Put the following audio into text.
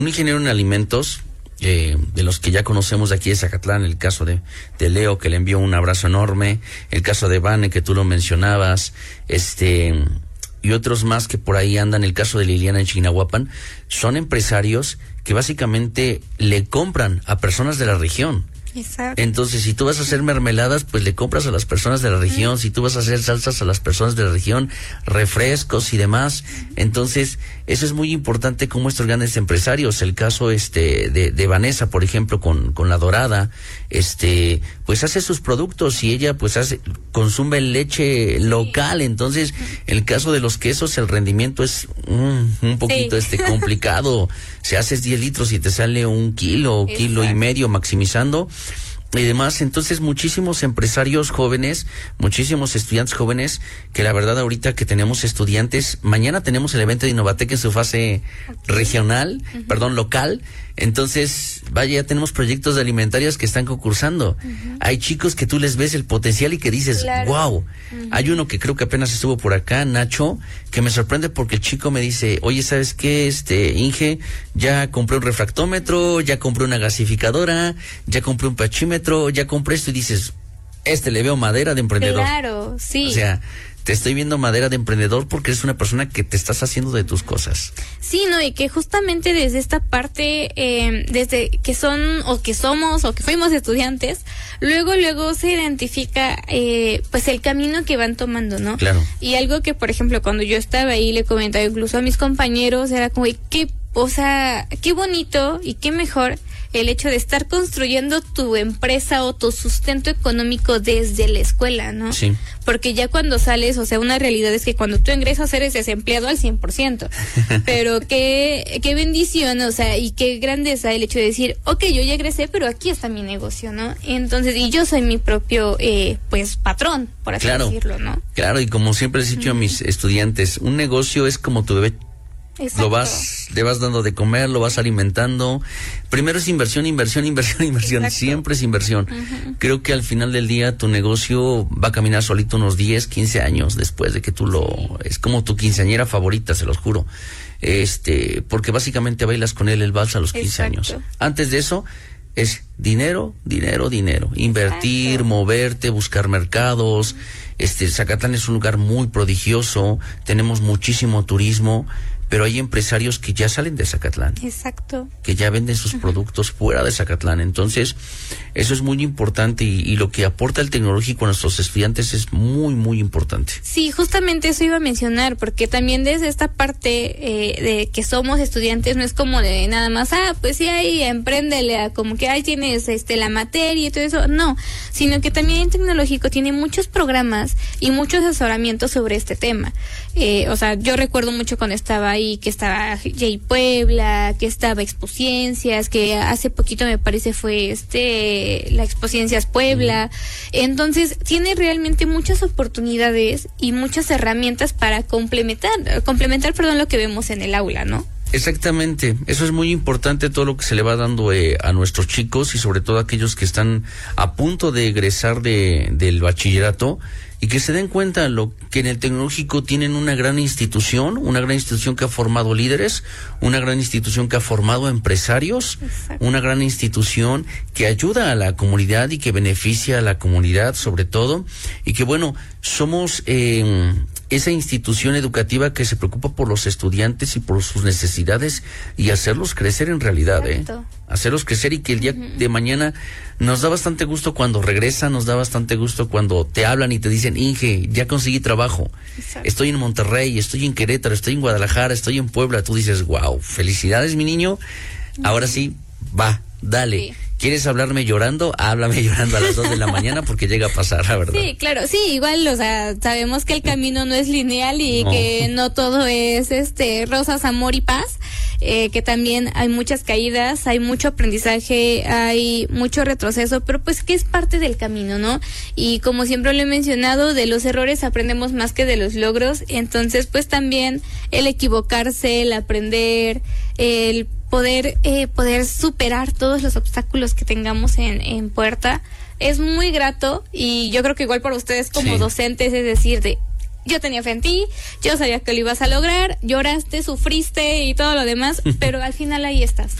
Un ingeniero en alimentos, de los que ya conocemos de aquí de Zacatlán, el caso de Leo, que le envió un abrazo enorme, el caso de Vane, que tú lo mencionabas, y otros más que por ahí andan, el caso de Liliana en Chignahuapan, son empresarios que básicamente le compran a personas de la región. Exacto. Entonces, si tú vas a hacer mermeladas, pues le compras a las personas de la región. Si tú vas a hacer salsas, a las personas de la región, refrescos y demás. Entonces, eso es muy importante, como estos grandes empresarios. El caso de Vanessa, por ejemplo, con La Dorada, pues hace sus productos y ella pues consume leche local. Entonces, el caso de los quesos, el rendimiento es un poquito complicado. Si haces 10 litros y te sale 1 kilo, kilo y medio, maximizando y demás. Entonces, muchísimos empresarios jóvenes, muchísimos estudiantes jóvenes, que la verdad ahorita que tenemos estudiantes, mañana tenemos el evento de Innovatec en su fase regional, local. Entonces, vaya, ya tenemos proyectos de alimentarias que están concursando. Hay chicos que tú les ves el potencial y que dices, wow. Hay uno que creo que apenas estuvo por acá, Nacho, que me sorprende porque el chico me dice, oye, ¿sabes qué? Inge, ya compré un refractómetro, ya compré una gasificadora, ya compré un pachímetro, ya compré esto, y dices, le veo madera de emprendedor. Claro, sí. O sea, te estoy viendo madera de emprendedor porque eres una persona que te estás haciendo de tus cosas. Sí, no, y que justamente desde esta parte, desde que son, o que somos, o que fuimos estudiantes, luego se identifica, pues el camino que van tomando, ¿no? Claro. Y algo que, por ejemplo, cuando yo estaba ahí, le comentaba incluso a mis compañeros, era como, qué bonito y qué mejor el hecho de estar construyendo tu empresa o tu sustento económico desde la escuela, ¿no? Sí. Porque ya cuando sales, o sea, una realidad es que cuando tú ingresas eres desempleado al 100%. Pero qué bendición, o sea, y qué grandeza el hecho de decir, ok, yo ya egresé, pero aquí está mi negocio, ¿no? Entonces, y yo soy mi propio, pues, patrón, por así decirlo, ¿no? Claro, y como siempre les he dicho a mis estudiantes, un negocio es como tu bebé. Exacto. Le vas dando de comer, lo vas alimentando. Primero es inversión. Exacto. Siempre es inversión. Creo que al final del día tu negocio va a caminar solito unos 10, 15 años después de que tú es como tu quinceañera favorita, se los juro. Porque básicamente bailas con él el vals a los 15 años. Antes de eso es dinero. Invertir, Exacto. moverte, buscar mercados. Zacatlán es un lugar muy prodigioso, tenemos muchísimo turismo, pero hay empresarios que ya salen de Zacatlán. Exacto. Que ya venden sus productos fuera de Zacatlán. Entonces, eso es muy importante y lo que aporta el tecnológico a nuestros estudiantes es muy, muy importante. Sí, justamente eso iba a mencionar, porque también desde esta parte de que somos estudiantes, no es como de nada más, pues sí, ahí empréndele, como que ahí tienes la materia y todo eso, no, sino que también el tecnológico tiene muchos programas y mucho asesoramiento sobre este tema. O sea, yo recuerdo mucho cuando estaba ahí, que estaba Jay Puebla, que estaba Expociencias, que hace poquito me parece fue la Expociencias Puebla. Entonces tiene realmente muchas oportunidades y muchas herramientas para complementar lo que vemos en el aula, ¿no? Exactamente, eso es muy importante, todo lo que se le va dando a nuestros chicos y sobre todo a aquellos que están a punto de egresar del bachillerato, y que se den cuenta lo que en el tecnológico tienen una gran institución que ha formado líderes, una gran institución que ha formado empresarios. Exacto. Una gran institución que ayuda a la comunidad y que beneficia a la comunidad sobre todo, y que bueno, somos esa institución educativa que se preocupa por los estudiantes y por sus necesidades y hacerlos crecer en realidad. Hacerlos crecer, y que el día de mañana nos da bastante gusto cuando regresan, nos da bastante gusto cuando te hablan y te dicen, Inge, ya conseguí trabajo. Exacto. Estoy en Monterrey, estoy en Querétaro, estoy en Guadalajara, estoy en Puebla. Tú dices, wow, felicidades, mi niño. Ahora sí, va, dale. Sí. ¿Quieres hablarme llorando? Háblame llorando a las 2 de la mañana porque llega a pasar, la verdad. Sí, claro, sí, igual, o sea, sabemos que el camino no es lineal y que no todo es rosas, amor y paz, que también hay muchas caídas, hay mucho aprendizaje, hay mucho retroceso, pero pues que es parte del camino, ¿no? Y como siempre lo he mencionado, de los errores aprendemos más que de los logros, entonces pues también el equivocarse, el aprender, el poder superar todos los obstáculos que tengamos en puerta es muy grato, y yo creo que igual para ustedes como docentes, es decir, yo tenía fe en ti, yo sabía que lo ibas a lograr, lloraste, sufriste y todo lo demás, pero al final ahí estás.